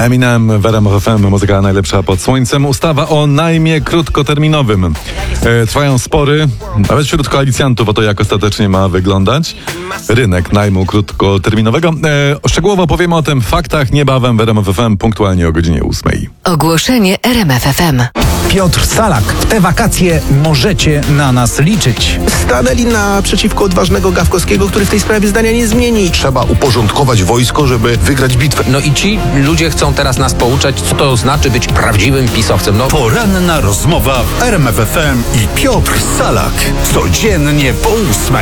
Eminem w RMF FM, muzyka najlepsza pod słońcem. Ustawa o najmie krótkoterminowym. Trwają spory, nawet wśród koalicjantów, o to, jak ostatecznie ma wyglądać rynek najmu krótkoterminowego. Szczegółowo powiemy o tym w faktach niebawem w RMF FM, punktualnie o godzinie 8. Ogłoszenie RMF FM. Piotr Salak. W te wakacje możecie na nas liczyć. Stanęli naprzeciwko odważnego Gawkowskiego, który w tej sprawie zdania nie zmieni. Trzeba uporządkować wojsko, żeby wygrać bitwę. No i ci ludzie chcą teraz nas pouczać, co to znaczy być prawdziwym pisowcem. No. Poranna rozmowa w RMF FM i Piotr Salak. Codziennie po 8.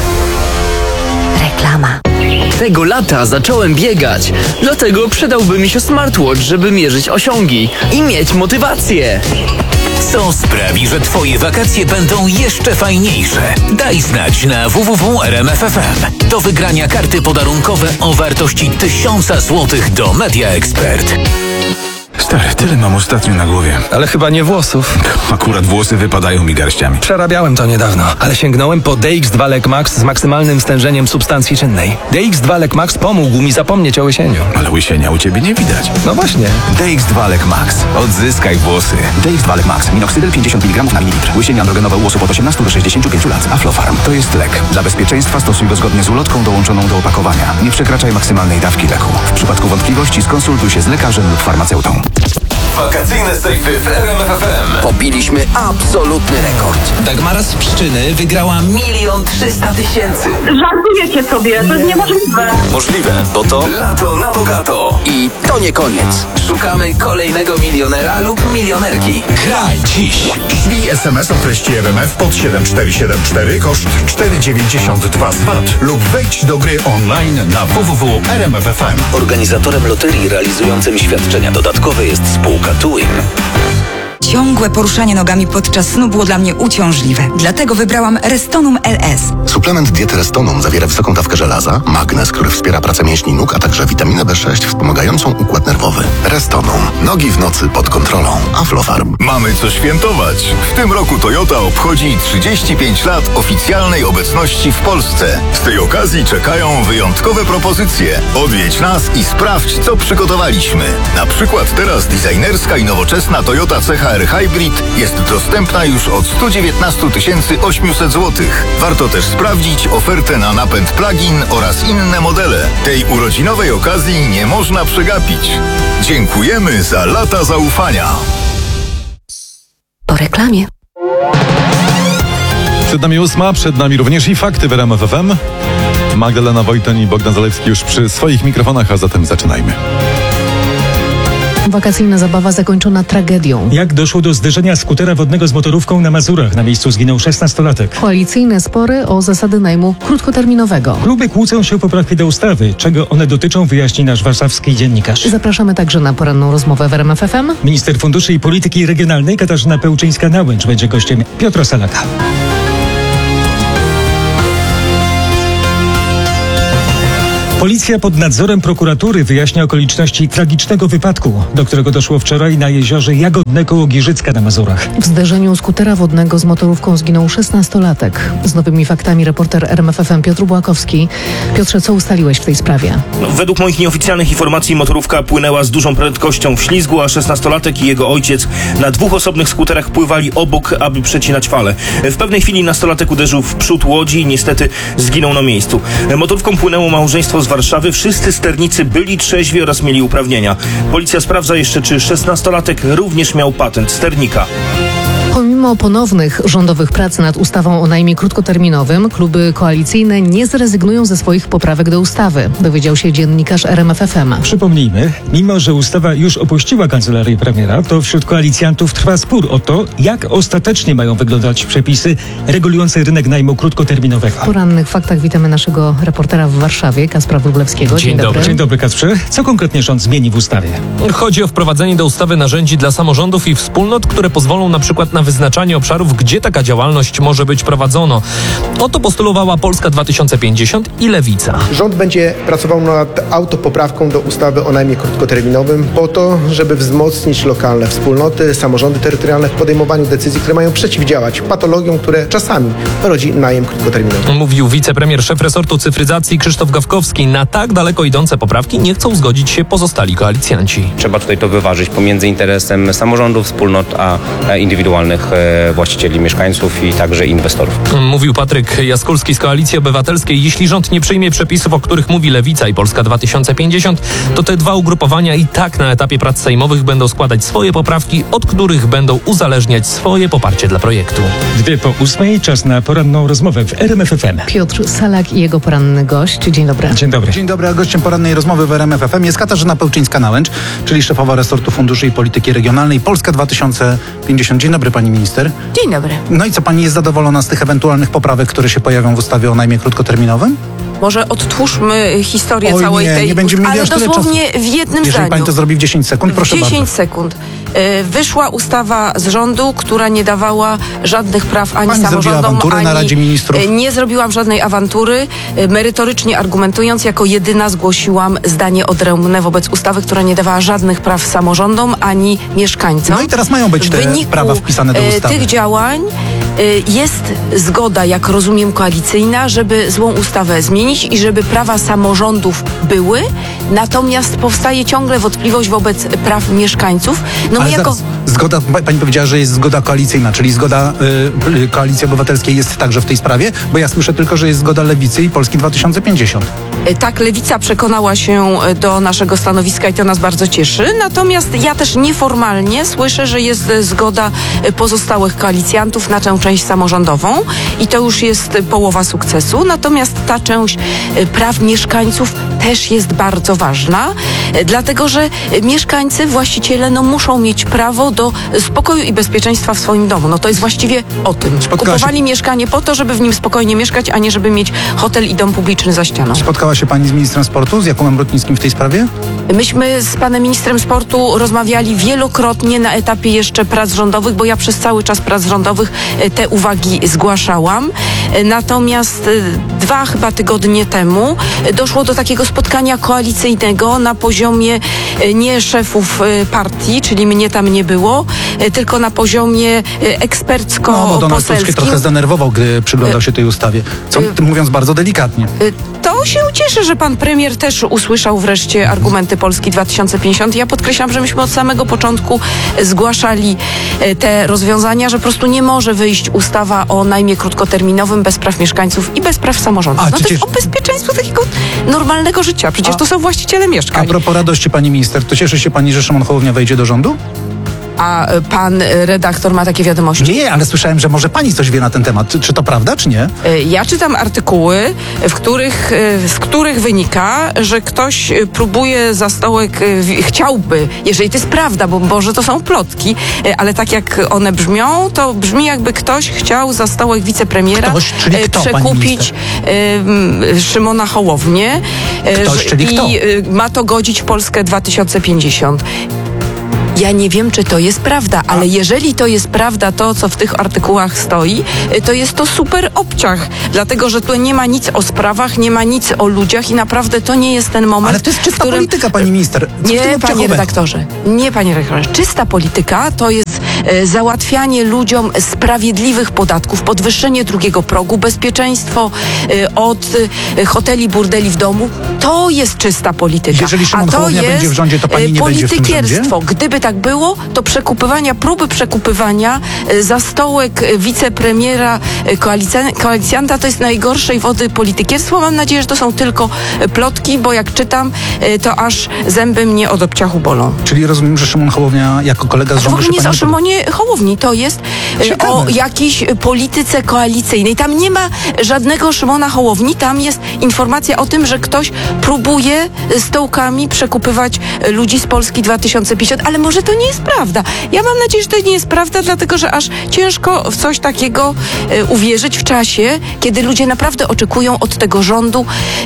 Reklama. Tego lata zacząłem biegać, dlatego przydałby mi się smartwatch, żeby mierzyć osiągi i mieć motywację. Co sprawi, że twoje wakacje będą jeszcze fajniejsze? Daj znać na www.rmf.fm. Do wygrania karty podarunkowe o wartości 1000 zł do Media Expert. Stary, tyle mam ostatnio na głowie. Ale chyba nie włosów. Akurat włosy wypadają mi garściami. Przerabiałem to niedawno, ale sięgnąłem po DX2 Lek Max z maksymalnym stężeniem substancji czynnej. DX2 Lek Max pomógł mi zapomnieć o łysieniu. Ale łysienia u ciebie nie widać. No właśnie. DX2 Lek Max. Odzyskaj włosy. DX2 Lek Max. Minoxydil 50 mg na mililitr. Łysienie androgenowe u osób od 18 do 65 lat. Aflofarm. To jest lek. Dla bezpieczeństwa stosuj go zgodnie z ulotką dołączoną do opakowania. Nie przekraczaj maksymalnej dawki leku. W przypadku wątpliwości skonsultuj się z lekarzem lub farmaceutą. Wakacyjne sejfy w RMF FM. Pobiliśmy absolutny rekord. Dagmara z Pszczyny wygrała 1 300 000. Żartujecie sobie, to jest niemożliwe. Możliwe, bo to lato na bogato. I to nie koniec. Szukamy kolejnego milionera lub milionerki. Graj dziś. Ślij SMS o treści RMF pod 7474, koszt 4,92 z VAT lub wejdź do gry online na www.rmf.fm. Organizatorem loterii realizującym świadczenia dodatkowe jest spółka Tuwin. Ciągłe poruszanie nogami podczas snu było dla mnie uciążliwe. Dlatego wybrałam Restonum LS. Suplement diety Restonum zawiera wysoką dawkę żelaza, magnez, który wspiera pracę mięśni nóg, a także witaminę B6 wspomagającą układ nerwowy. Restonum. Nogi w nocy pod kontrolą. Aflofarm. Mamy co świętować. W tym roku Toyota obchodzi 35 lat oficjalnej obecności w Polsce. Z tej okazji czekają wyjątkowe propozycje. Odwiedź nas i sprawdź, co przygotowaliśmy. Na przykład teraz designerska i nowoczesna Toyota CHR Hybrid jest dostępna już od 119 800 zł. Warto też sprawdzić ofertę na napęd plug-in oraz inne modele. Tej urodzinowej okazji nie można przegapić. Dziękujemy za lata zaufania. Po reklamie. Przed nami 8, przed nami również i fakty w RMF FM. Magdalena Wojton i Bogdan Zalewski już przy swoich mikrofonach, a zatem zaczynajmy. Wakacyjna zabawa zakończona tragedią. Jak doszło do zderzenia skutera wodnego z motorówką na Mazurach? Na miejscu zginął 16-latek. Koalicyjne spory o zasady najmu krótkoterminowego. Kluby kłócą się o poprawki do ustawy. Czego one dotyczą, wyjaśni nasz warszawski dziennikarz. Zapraszamy także na poranną rozmowę w RMF FM. Minister Funduszy i Polityki Regionalnej Katarzyna Pełczyńska-Nałęcz będzie gościem Piotra Salaka. Policja pod nadzorem prokuratury wyjaśnia okoliczności tragicznego wypadku, do którego doszło wczoraj na jeziorze Jagodne koło Giżycka na Mazurach. W zderzeniu skutera wodnego z motorówką zginął 16-latek. Z nowymi faktami reporter RMF FM Piotr Błakowski. Piotrze, co ustaliłeś w tej sprawie? Według moich nieoficjalnych informacji motorówka płynęła z dużą prędkością w ślizgu, a 16-latek i jego ojciec na 2 osobnych skuterach pływali obok, aby przecinać fale. W pewnej chwili nastolatek uderzył w przód łodzi i niestety zginął na miejscu. Motorówką płynęło małżeństwo z Warszawy. Wszyscy sternicy byli trzeźwi oraz mieli uprawnienia. Policja sprawdza jeszcze, czy 16-latek również miał patent sternika. Pomimo ponownych rządowych prac nad ustawą o najmie krótkoterminowym, kluby koalicyjne nie zrezygnują ze swoich poprawek do ustawy, dowiedział się dziennikarz RMF FM. Przypomnijmy, mimo że ustawa już opuściła kancelarię premiera, to wśród koalicjantów trwa spór o to, jak ostatecznie mają wyglądać przepisy regulujące rynek najmu krótkoterminowego. W porannych faktach witamy naszego reportera w Warszawie, Kacpra Wróblewskiego. Dzień dobry. Dzień dobry, Kacprze. Co konkretnie rząd zmieni w ustawie? Chodzi o wprowadzenie do ustawy narzędzi dla samorządów i wspólnot, które pozwolą na przykład na wyznaczenie wyznaczanie obszarów, gdzie taka działalność może być prowadzona. O to postulowała Polska 2050 i Lewica. Rząd będzie pracował nad autopoprawką do ustawy o najmie krótkoterminowym po to, żeby wzmocnić lokalne wspólnoty, samorządy terytorialne w podejmowaniu decyzji, które mają przeciwdziałać patologiom, które czasami rodzi najem krótkoterminowy. Mówił wicepremier, szef resortu cyfryzacji Krzysztof Gawkowski. Na tak daleko idące poprawki nie chcą zgodzić się pozostali koalicjanci. Trzeba tutaj to wyważyć pomiędzy interesem samorządów, wspólnot, a indywidualnych właścicieli, mieszkańców i także inwestorów. Mówił Patryk Jaskulski z Koalicji Obywatelskiej. Jeśli rząd nie przyjmie przepisów, o których mówi Lewica i Polska 2050, to te dwa ugrupowania i tak na etapie prac sejmowych będą składać swoje poprawki, od których będą uzależniać swoje poparcie dla projektu. 7:02, czas na poranną rozmowę w RMF FM. Piotr Salak i jego poranny gość. Dzień dobry. Dzień dobry. Dzień dobry, a gościem porannej rozmowy w RMF FM jest Katarzyna Pełczyńska-Nałęcz, czyli szefowa resortu Funduszy i Polityki Regionalnej Polska 2050. Dzień dobry, pani minister. Dzień dobry. No i co, pani jest zadowolona z tych ewentualnych poprawek, które się pojawią w ustawie o najmie krótkoterminowym? Może odtwórzmy historię całej tej... nie będziemy mieli ale aż tyle dosłownie czasu. w jednym Jeżeli zdaniu. pani to zrobi w 10 sekund, proszę bardzo. 10 sekund. Wyszła ustawa z rządu, która nie dawała żadnych praw ani Pani zrobiła samorządom, awanturę ani... na Radzie Ministrów. Nie zrobiłam żadnej awantury. Merytorycznie argumentując, jako jedyna zgłosiłam zdanie odrębne wobec ustawy, która nie dawała żadnych praw samorządom, ani mieszkańcom. No i teraz mają być te prawa wpisane do ustawy. Tych działań jest zgoda, jak rozumiem, koalicyjna, żeby złą ustawę zmienić i żeby prawa samorządów były, natomiast powstaje ciągle wątpliwość wobec praw mieszkańców. No Ale my jako... zgoda, pani powiedziała, że jest zgoda koalicyjna, czyli zgoda Koalicji Obywatelskiej jest także w tej sprawie, bo ja słyszę tylko, że jest zgoda Lewicy i Polski 2050. Tak, Lewica przekonała się do naszego stanowiska i to nas bardzo cieszy. Natomiast ja też nieformalnie słyszę, że jest zgoda pozostałych koalicjantów na tę część samorządową i to już jest połowa sukcesu. Natomiast ta część praw mieszkańców też jest bardzo ważna, dlatego że mieszkańcy, właściciele muszą mieć prawo do spokoju i bezpieczeństwa w swoim domu. No to jest właściwie o tym. Kupowali mieszkanie po to, żeby w nim spokojnie mieszkać, a nie żeby mieć hotel i dom publiczny za ścianą. Spotkała się pani z ministrem sportu, z Jakubem Rutnickim w tej sprawie? Myśmy z panem ministrem sportu rozmawiali wielokrotnie na etapie jeszcze prac rządowych, bo ja przez cały czas prac rządowych te uwagi zgłaszałam. Natomiast 2 chyba tygodnie temu doszło do takiego spotkania koalicyjnego na poziomie nie szefów partii, czyli mnie tam nie było, tylko na poziomie ekspercko-poselskim. No, bo Donald Tusk się trochę zdenerwował, gdy przyglądał się tej ustawie. Co, mówiąc bardzo delikatnie. To się cieszę, że pan premier też usłyszał wreszcie argumenty Polski 2050. Ja podkreślam, że myśmy od samego początku zgłaszali te rozwiązania, że po prostu nie może wyjść ustawa o najmie krótkoterminowym bez praw mieszkańców i bez praw samorządów. To jest o bezpieczeństwo takiego normalnego życia. Przecież to są właściciele mieszkań. A propos radości, pani minister, to cieszy się pani, że Szymon Hołownia wejdzie do rządu? A pan redaktor ma takie wiadomości? Nie, ale słyszałem, że może pani coś wie na ten temat. Czy to prawda, czy nie? Ja czytam artykuły, z których wynika, że ktoś próbuje za stołek, chciałby, jeżeli to jest prawda, bo może to są plotki, ale tak jak one brzmią, to brzmi jakby ktoś chciał za stołek wicepremiera przekupić Szymona Hołownię. I ma to godzić Polskę 2050. Ja nie wiem, czy to jest prawda, ale jeżeli to jest prawda, to co w tych artykułach stoi, to jest to super obciach, dlatego że tu nie ma nic o sprawach, nie ma nic o ludziach i naprawdę to nie jest ten moment, ale to jest czysta polityka, pani minister. Nie, panie redaktorze. Nie, panie redaktorze. Czysta polityka to jest załatwianie ludziom sprawiedliwych podatków, podwyższenie drugiego progu, bezpieczeństwo od hoteli, burdeli w domu. To jest czysta polityka. Jeżeli Szymon Hołownia będzie w rządzie, to pani nie będzie w tym rządzie? Gdyby tak było, to próby przekupywania za stołek wicepremiera koalicjanta to jest najgorszej wody politykierstwo. Mam nadzieję, że to są tylko plotki, bo jak czytam, to aż zęby mnie od obciachu bolą. Czyli rozumiem, że Szymon Hołownia jako kolega z rządu... To w ogóle nie jest o Szymonie Hołowni, to jest o jakiejś polityce koalicyjnej. Tam nie ma żadnego Szymona Hołowni, tam jest informacja o tym, że ktoś próbuje stołkami przekupywać ludzi z Polski 2050, ale może to nie jest prawda. Ja mam nadzieję, że to nie jest prawda, dlatego że aż ciężko w coś takiego uwierzyć w czasie, kiedy ludzie naprawdę oczekują od tego rządu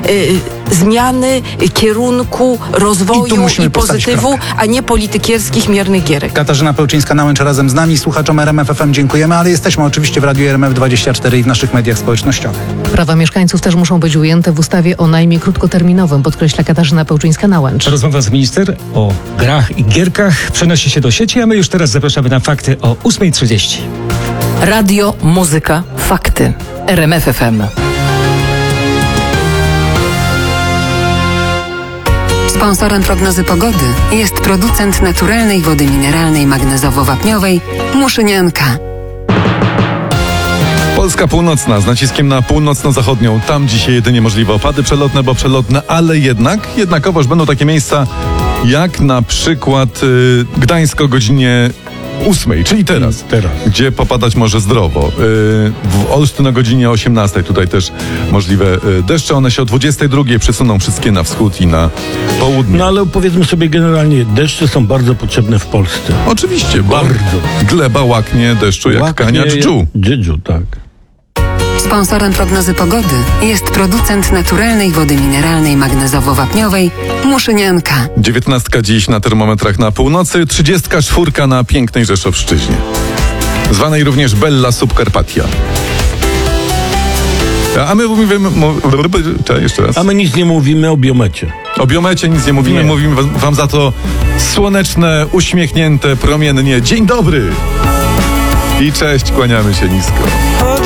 zmiany kierunku, rozwoju i pozytywu, a nie politykierskich miernych gierek. Katarzyna Pełczyńska-Nałęcz razem razem z nami. Słuchaczom RMF FM dziękujemy, ale jesteśmy oczywiście w Radiu RMF24 i w naszych mediach społecznościowych. Prawa mieszkańców też muszą być ujęte w ustawie o najmie krótkoterminowym, podkreśla Katarzyna Pełczyńska-Nałęcz. Rozmowa z minister o grach i gierkach przenosi się do sieci, a my już teraz zapraszamy na fakty o 8:30. Radio, muzyka, fakty. RMF FM. Sponsorem prognozy pogody jest producent naturalnej wody mineralnej magnezowo-wapniowej Muszynianka. Polska północna z naciskiem na północno-zachodnią. Tam dzisiaj jedynie możliwe opady przelotne, bo przelotne, ale jednakowoż będą takie miejsca jak na przykład Gdańsk o godzinie 8, czyli teraz, gdzie popadać może zdrowo. W Olsztyn o godzinie 18 tutaj też możliwe deszcze. One się o 22 przesuną wszystkie na wschód i na południe. No ale powiedzmy sobie generalnie, deszcze są bardzo potrzebne w Polsce. Oczywiście, bo gleba łaknie deszczu jak kania dżdżu. Dżdżu, tak. Sponsorem prognozy pogody jest producent naturalnej wody mineralnej magnezowo-wapniowej Muszynianka. 19 dziś na termometrach na północy, 34 na pięknej Rzeszowszczyźnie, zwanej również Bella Subcarpatia. A my mówimy... jeszcze raz. A my nic nie mówimy o biomecie. O biomecie nic nie mówimy, mówimy wam za to słoneczne, uśmiechnięte, promiennie. Dzień dobry! I cześć, kłaniamy się nisko.